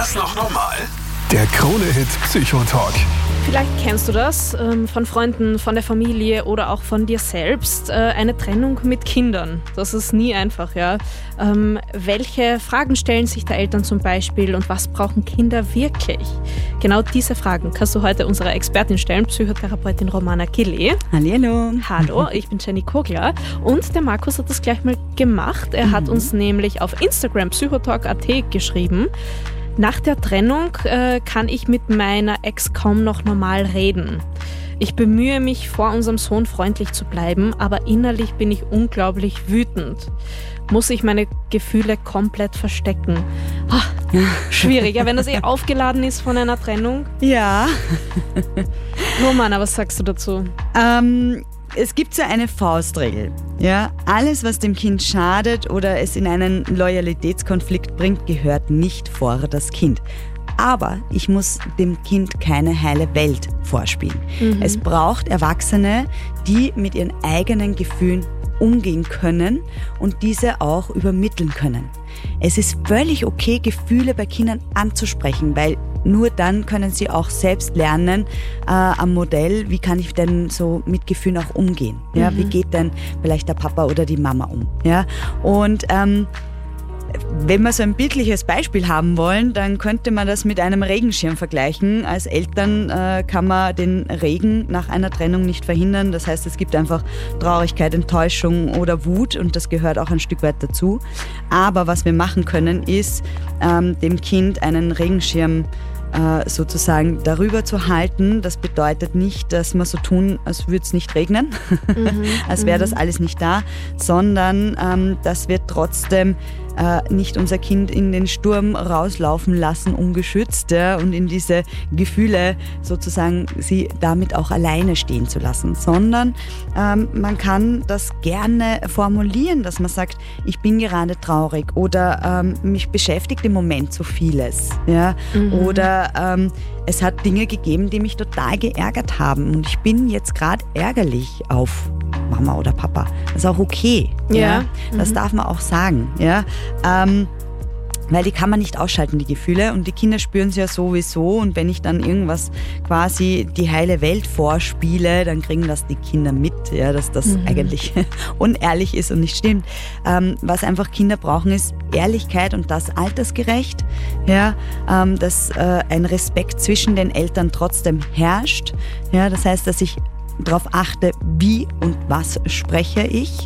das noch normal? Der Krone-Hit Psychotalk. Vielleicht kennst du das von Freunden, von der Familie oder auch von dir selbst. Eine Trennung mit Kindern. Das ist nie einfach, ja. Welche Fragen stellen sich da Eltern zum Beispiel und was brauchen Kinder wirklich? Genau diese Fragen kannst du heute unserer Expertin stellen, Psychotherapeutin Romana Kili. Hallihallo. Hallo, ich bin Jenny Kogler und der Markus hat das gleich mal gemacht. Er hat uns nämlich auf Instagram psychotalk.at geschrieben: Nach der Trennung kann ich mit meiner Ex kaum noch normal reden. Ich bemühe mich, vor unserem Sohn freundlich zu bleiben, aber innerlich bin ich unglaublich wütend. Muss ich meine Gefühle komplett verstecken? Schwierig, ja, wenn das aufgeladen ist von einer Trennung. Ja. Romana, was sagst du dazu? Es gibt so eine Faustregel. Ja? Alles, was dem Kind schadet oder es in einen Loyalitätskonflikt bringt, gehört nicht vor das Kind. Aber ich muss dem Kind keine heile Welt vorspielen. Es braucht Erwachsene, die mit ihren eigenen Gefühlen umgehen können und diese auch übermitteln können. Es ist völlig okay, Gefühle bei Kindern anzusprechen, weil nur dann können sie auch selbst lernen am Modell, wie kann ich denn so mit Gefühlen auch umgehen. Ja? Wie geht denn vielleicht der Papa oder die Mama um? Ja? Und wenn wir so ein bildliches Beispiel haben wollen, dann könnte man das mit einem Regenschirm vergleichen. Als Eltern kann man den Regen nach einer Trennung nicht verhindern. Das heißt, es gibt einfach Traurigkeit, Enttäuschung oder Wut und das gehört auch ein Stück weit dazu. Aber was wir machen können, ist dem Kind einen Regenschirm sozusagen darüber zu halten. Das bedeutet nicht, dass wir so tun, als würde es nicht regnen, als wäre das alles nicht da, sondern dass wir trotzdem nicht unser Kind in den Sturm rauslaufen lassen, ungeschützt, ja, und in diese Gefühle sozusagen sie damit auch alleine stehen zu lassen, sondern man kann das gerne formulieren, dass man sagt, ich bin gerade traurig oder mich beschäftigt im Moment so vieles, ja, oder es hat Dinge gegeben, die mich total geärgert haben und ich bin jetzt gerade ärgerlich auf Mama oder Papa. Das ist auch okay. Ja. Das darf man auch sagen. Ja. Weil die kann man nicht ausschalten, die Gefühle, und die Kinder spüren sie ja sowieso, und wenn ich dann irgendwas quasi die heile Welt vorspiele, dann kriegen das die Kinder mit, ja, dass das eigentlich unehrlich ist und nicht stimmt. Was einfach Kinder brauchen, ist Ehrlichkeit und das altersgerecht, ja, dass ein Respekt zwischen den Eltern trotzdem herrscht, ja, das heißt, dass ich darauf achte, wie und was spreche ich.